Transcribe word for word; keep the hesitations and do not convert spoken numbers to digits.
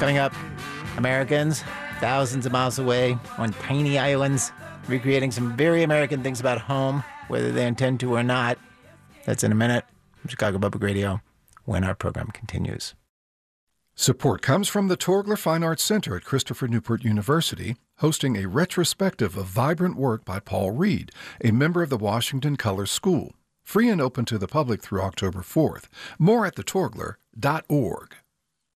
Coming up, Americans thousands of miles away on tiny islands, recreating some very American things about home, whether they intend to or not. That's in a minute from Chicago Public Radio when our program continues. Support comes from the Torgler Fine Arts Center at Christopher Newport University, hosting a retrospective of vibrant work by Paul Reed, a member of the Washington Color School. Free and open to the public through October fourth. More at the torgler dot org.